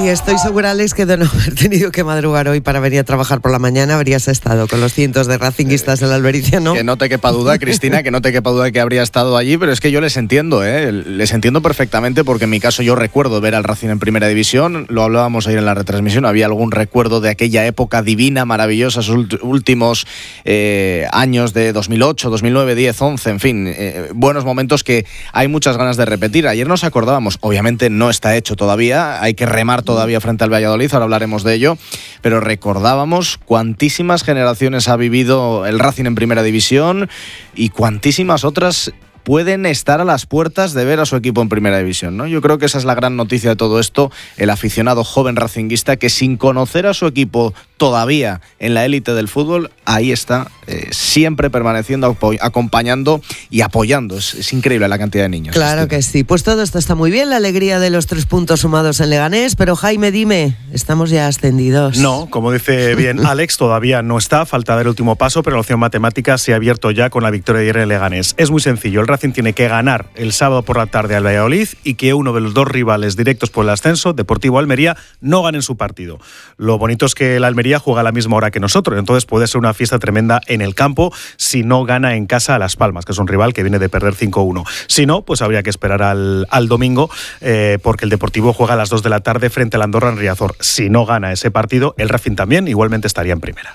estoy segura, Alex, que de no haber tenido que madrugar hoy para venir a trabajar por la mañana, habrías estado con los cientos de racinguistas en la Albericia, ¿no? Que no te quepa duda, Cristina, que no te quepa duda que habría estado allí, pero es que yo les entiendo, les entiendo perfectamente, porque en mi caso yo recuerdo ver al Racing en Primera División, lo hablábamos ayer en la retransmisión, había algún recuerdo de aquella época divina, maravillosa, esos últimos años de 2008, 2009, 10, 11, en fin, buenos momentos que hay muchas ganas de repetir. Ayer nos acordábamos, obviamente no está hecho todavía, hay que remar todavía frente al Valladolid, ahora hablaremos de ello, pero recordábamos cuantísimas generaciones ha vivido el Racing en Primera División y cuantísimas otras pueden estar a las puertas de ver a su equipo en Primera División, ¿no? Yo creo que esa es la gran noticia de todo esto, el aficionado joven racinguista que sin conocer a su equipo todavía en la élite del fútbol, ahí está, siempre permaneciendo, acompañando y apoyando. Es increíble la cantidad de niños. Claro que sí, pues todo esto está muy bien, la alegría de los 3 puntos sumados en Leganés, pero Jaime, dime, ¿estamos ya ascendidos? No, como dice bien Alex, todavía no está, falta dar el último paso, pero la opción matemática se ha abierto ya con la victoria de ayer en Leganés. Es muy sencillo, el Racing tiene que ganar el sábado por la tarde al Valladolid y que uno de los dos rivales directos por el ascenso, Deportivo Almería, no gane su partido. Lo bonito es que el Almería juega a la misma hora que nosotros, entonces puede ser una fiesta tremenda en el campo si no gana en casa a Las Palmas, que es un rival que viene de perder 5-1. Si no, pues habría que esperar al domingo, porque el Deportivo juega a las 2 de la tarde frente al Andorra en Riazor. Si no gana ese partido, el Racing también igualmente estaría en primera.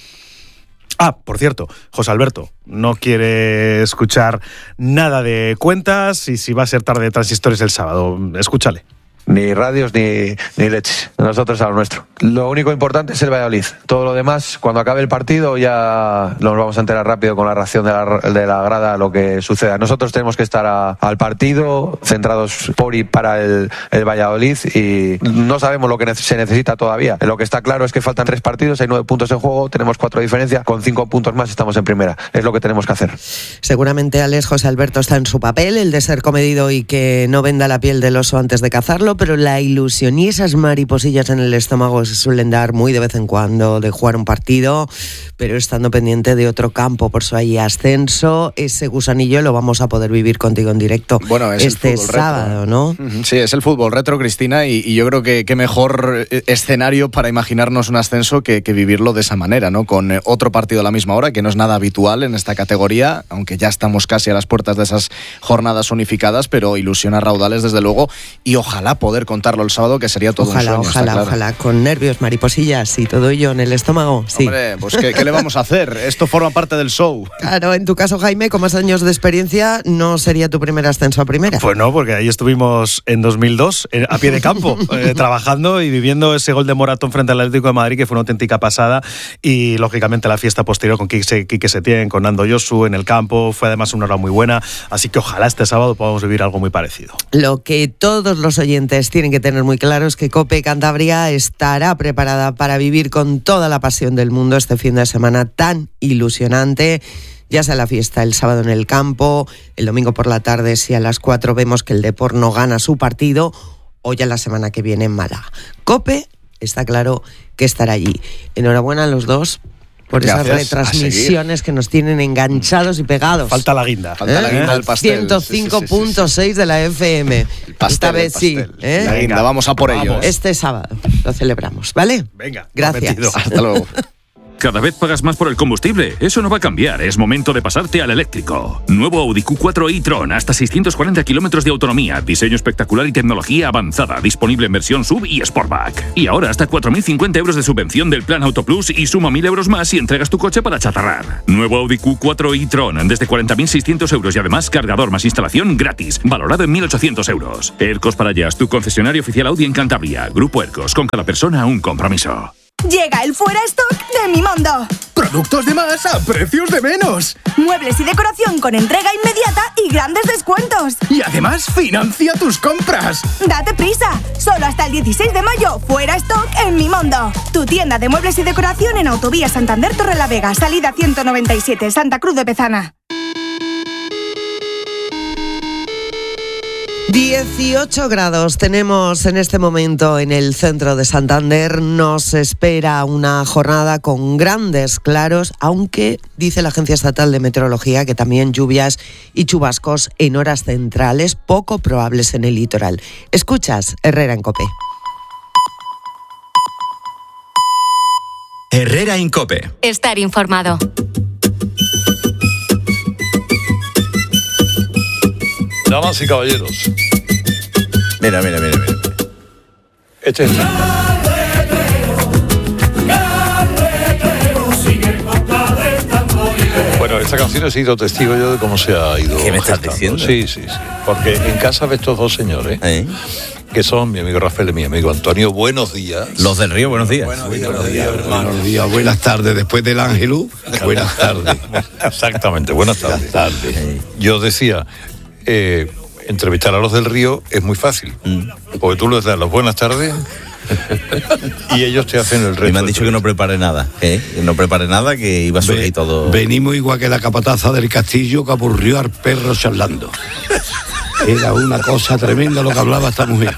Ah, por cierto, José Alberto no quiere escuchar nada de cuentas y si va a ser tarde de transistores el sábado. Escúchale. Ni radios ni leches. Nosotros a lo nuestro. Lo único importante es el Valladolid. Todo lo demás, cuando acabe el partido, ya nos vamos a enterar rápido con la reacción de la grada a lo que suceda. Nosotros tenemos que estar al partido, centrados por y para el Valladolid, y no sabemos lo que se necesita todavía. Lo que está claro es que faltan 3 partidos, hay 9 puntos en juego, tenemos 4 de diferencia, con 5 puntos más estamos en primera. Es lo que tenemos que hacer. Seguramente Alex, José Alberto está en su papel, el de ser comedido y que no venda la piel del oso antes de cazarlo, pero la ilusión y esas mariposillas en el estómago se suelen dar muy de vez en cuando de jugar un partido, pero estando pendiente de otro campo, por eso hay ascenso. Ese gusanillo lo vamos a poder vivir contigo en directo, bueno, es este sábado, ¿no? Sí, es el fútbol retro, Cristina, y yo creo que qué mejor escenario para imaginarnos un ascenso que vivirlo de esa manera, ¿no? Con otro partido a la misma hora, que no es nada habitual en esta categoría, aunque ya estamos casi a las puertas de esas jornadas unificadas, pero ilusión a raudales desde luego, y ojalá poder contarlo el sábado, que sería todo un sueño. Ojalá, con nervios, mariposillas y todo ello en el estómago. Sí. Hombre, pues ¿qué le vamos a hacer? Esto forma parte del show. Claro, en tu caso, Jaime, con más años de experiencia, ¿no sería tu primer ascenso a primera? Pues no, porque ahí estuvimos en 2002, a pie de campo, trabajando y viviendo ese gol de Moratón frente al Atlético de Madrid, que fue una auténtica pasada, y lógicamente la fiesta posterior con Quique Setién, con Nando Yosu en el campo, fue además una hora muy buena, así que ojalá este sábado podamos vivir algo muy parecido. Lo que todos los oyentes tienen que tener muy claro es que COPE Cantabria estará preparada para vivir con toda la pasión del mundo este fin de semana tan ilusionante, ya sea la fiesta el sábado en el campo, el domingo por la tarde si a las 4 vemos que el Depor no gana su partido, o ya la semana que viene en Málaga. COPE está claro que estará allí. Enhorabuena a los dos por esas retransmisiones que nos tienen enganchados y pegados. Falta la guinda. Falta la guinda del pastel. 105.6 de la FM. Esta vez sí. La guinda, vamos a por ello. Este sábado lo celebramos, ¿vale? Venga. Gracias. Prometido. Hasta luego. Cada vez pagas más por el combustible. Eso no va a cambiar. Es momento de pasarte al eléctrico. Nuevo Audi Q4 e-tron. Hasta 640 kilómetros de autonomía. Diseño espectacular y tecnología avanzada. Disponible en versión SUV y Sportback. Y ahora hasta 4.050 euros de subvención del plan Autoplus y suma 1.000 euros más si entregas tu coche para chatarrar. Nuevo Audi Q4 e-tron. Desde 40.600 euros y además cargador más instalación gratis. Valorado en 1.800 euros. Ercos Parallas, tu concesionario oficial Audi en Cantabria. Grupo Ercos. Con cada persona un compromiso. Llega el Fuera Stock de Mi Mundo. Productos de más a precios de menos. Muebles y decoración con entrega inmediata y grandes descuentos. Y además financia tus compras. Date prisa. Solo hasta el 16 de mayo. Fuera Stock en Mi Mundo. Tu tienda de muebles y decoración en Autovía Santander Torrelavega. Salida 197, Santa Cruz de Pezana. 18 grados tenemos en este momento en el centro de Santander. Nos espera una jornada con grandes claros, aunque dice la Agencia Estatal de Meteorología que también lluvias y chubascos en horas centrales, poco probables en el litoral. Escuchas Herrera en COPE. Herrera Incope. Estar informado. Damas y caballeros. Mira. Este es el... Bueno, esta canción he sido testigo yo de cómo se ha ido. ¿Qué me estás gestando. diciendo? Sí. Porque en casa de estos dos señores, que son mi amigo Rafael y mi amigo Antonio, buenos días. Los del Río, buenos días. Buenos días, hermano. Buenos días, buenas tardes. Después del Ángelus, buenas tardes. Exactamente, buenas tardes. Yo decía, entrevistar a los del Río es muy fácil, porque tú les das las buenas tardes y ellos te hacen el resto. Y me han dicho que no prepare nada, que no prepare nada, que iba a subir todo. Venimos igual que la capataza del castillo que aburrió al perro charlando. Era una cosa tremenda lo que hablaba esta mujer.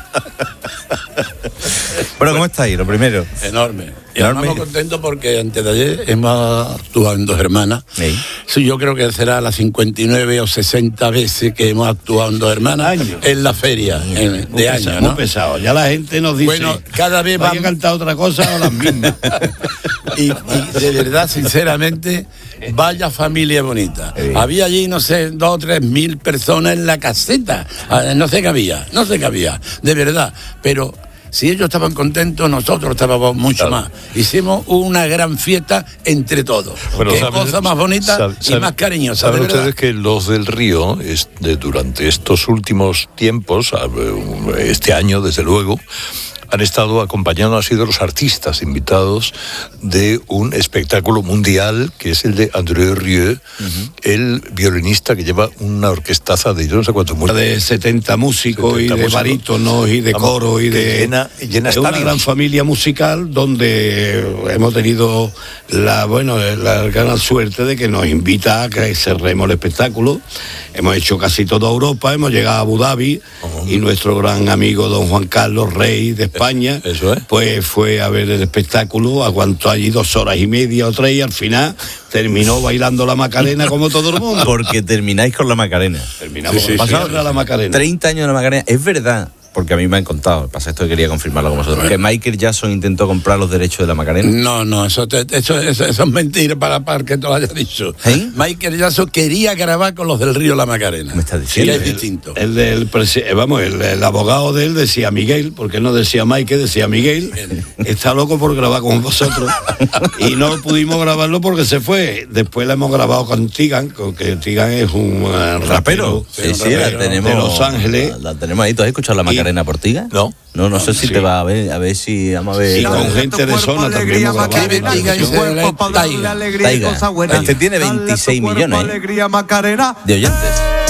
Pero ¿cómo estáis? Lo primero. Enorme. Y estamos contentos porque antes de ayer hemos actuado en Dos Hermanas. Sí, yo creo que será las 59 o 60 veces que hemos actuado en Dos Hermanas en la feria de años, ¿no? Muy pesado. Ya la gente nos dice, bueno, cada vez va a cantar otra cosa o las mismas. y de verdad, sinceramente, vaya familia bonita. Había allí, no sé, 2 o 3 mil personas en la caseta. No se cabía. De verdad. Pero si ellos estaban contentos, nosotros estábamos mucho más. Hicimos una gran fiesta entre todos. Bueno, qué cosa más bonita y más cariñosa. Saben ustedes que los del Río, durante estos últimos tiempos, este año desde luego, han estado acompañando, han sido los artistas invitados de un espectáculo mundial que es el de André Rieu, el violinista que lleva una orquestaza de yo no sé cuántos músicos. De 70 músicos y de barítonos y de coro y de... Llena es una gran familia musical donde hemos tenido la gran suerte de que nos invita a que cerremos el espectáculo. Hemos hecho casi toda Europa, hemos llegado a Abu Dhabi y nuestro gran amigo don Juan Carlos Rey de España, pues fue a ver el espectáculo, aguantó allí 2 horas y media o 3 y al final terminó bailando la Macarena como todo el mundo. Porque termináis con la Macarena. Terminamos con la Macarena. 30 años de la Macarena, es verdad. Porque a mí me han contado, pasa esto que quería confirmarlo con vosotros, que Michael Jackson intentó comprar los derechos de la Macarena. No, eso es mentira para que te lo hayas dicho. Michael Jackson quería grabar con los del Río La Macarena. Me estás diciendo. Que es distinto. El abogado de él decía Miguel, porque no decía Michael, decía Miguel, está loco por grabar con vosotros. Y no pudimos grabarlo porque se fue. Después la hemos grabado con Tigan, que Tigan es un rapero. Sí, la tenemos. De Los Ángeles. La tenemos ahí. ¿Tú has escuchado la Macarena Portiga? No sé si te va a ver si vamos a ver. Y con gente de zona también. Taiga. Este tiene 26 millones de oyentes.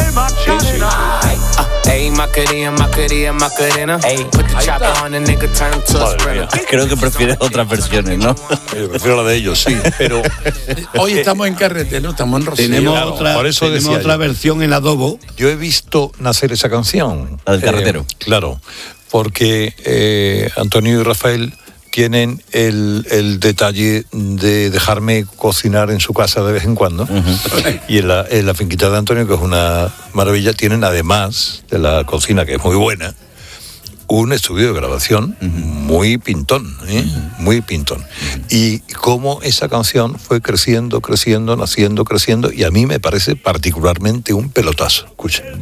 Creo que prefieres otras versiones, ¿no? Prefiero la de ellos, sí, pero hoy estamos en carrete, ¿no? Estamos en Rocío. Tenemos otra versión en adobo. Yo he visto nacer esa canción. La del carretero. Claro, porque Antonio y Rafael tienen el detalle de dejarme cocinar en su casa de vez en cuando. Y en la finquita de Antonio, que es una maravilla, tienen además de la cocina, que es muy buena, un estudio de grabación muy pintón, muy pintón. Y cómo esa canción fue creciendo, naciendo, y a mí me parece particularmente un pelotazo. Escuchen.